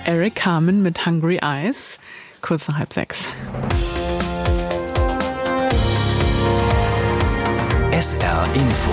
Eric Carmen mit Hungry Eyes. Kurz nach 5:30. SR Info.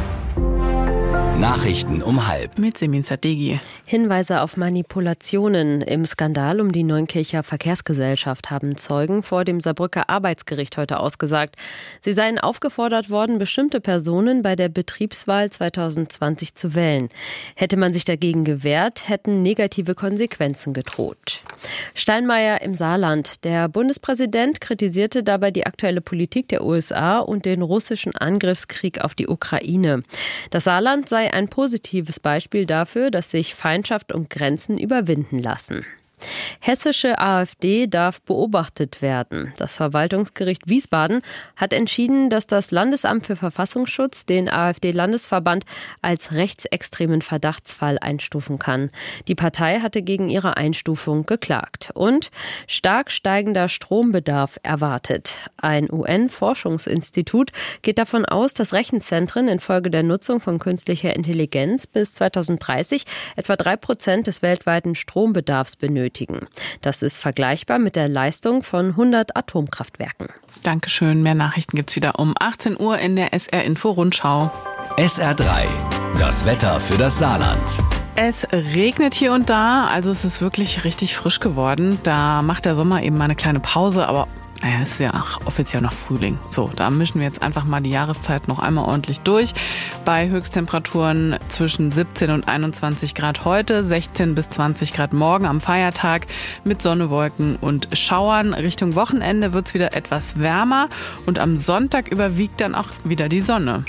Nachrichten um 5:30. Mit Semin Sadeghi. Hinweise auf Manipulationen im Skandal um die Neunkircher Verkehrsgesellschaft haben Zeugen vor dem Saarbrücker Arbeitsgericht heute ausgesagt. Sie seien aufgefordert worden, bestimmte Personen bei der Betriebswahl 2020 zu wählen. Hätte man sich dagegen gewehrt, hätten negative Konsequenzen gedroht. Steinmeier im Saarland. Der Bundespräsident kritisierte dabei die aktuelle Politik der USA und den russischen Angriffskrieg auf die Ukraine. Das Saarland sei ein positives Beispiel dafür, dass sich Feindschaft und Grenzen überwinden lassen. Hessische AfD darf beobachtet werden. Das Verwaltungsgericht Wiesbaden hat entschieden, dass das Landesamt für Verfassungsschutz den AfD-Landesverband als rechtsextremen Verdachtsfall einstufen kann. Die Partei hatte gegen ihre Einstufung geklagt. Und stark steigender Strombedarf erwartet. Ein UN-Forschungsinstitut geht davon aus, dass Rechenzentren infolge der Nutzung von künstlicher Intelligenz bis 2030 etwa 3% des weltweiten Strombedarfs benötigen. Das ist vergleichbar mit der Leistung von 100 Atomkraftwerken. Dankeschön. Mehr Nachrichten gibt's wieder um 18 Uhr in der SR Info Rundschau. SR3. Das Wetter für das Saarland. Es regnet hier und da, also es ist wirklich richtig frisch geworden. Da macht der Sommer eben mal eine kleine Pause, aber naja, es ist ja offiziell noch Frühling. So, da mischen wir jetzt einfach mal die Jahreszeit noch einmal ordentlich durch. Bei Höchsttemperaturen zwischen 17 und 21 Grad heute, 16 bis 20 Grad morgen am Feiertag mit Sonne, Wolken und Schauern. Richtung Wochenende wird es wieder etwas wärmer und am Sonntag überwiegt dann auch wieder die Sonne.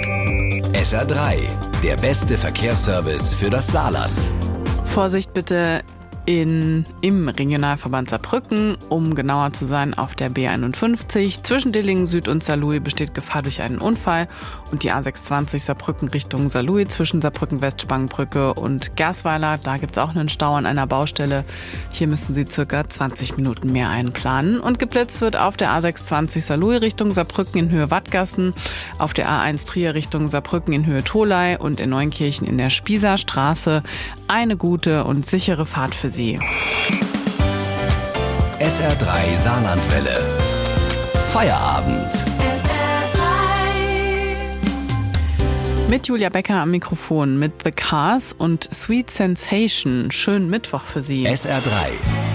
SR3, der beste Verkehrsservice für das Saarland. Vorsicht bitte im Regionalverband Saarbrücken, um genauer zu sein, auf der B51. Zwischen Dillingen Süd und Saarlouis besteht Gefahr durch einen Unfall und die A620 Saarbrücken Richtung Saarlouis zwischen Saarbrücken West-Spangenbrücke und Gersweiler. Da gibt es auch einen Stau an einer Baustelle. Hier müssen Sie circa 20 Minuten mehr einplanen. Und geblitzt wird auf der A620 Saarlouis Richtung Saarbrücken in Höhe Wattgassen, auf der A1 Trier Richtung Saarbrücken in Höhe Tholey und in Neunkirchen in der Spießer Straße. Eine gute und sichere Fahrt für Sie. SR3 Saarlandwelle. Feierabend. Mit Julia Becker am Mikrofon mit The Cars und Sweet Sensation. Schönen Mittwoch für Sie. SR3.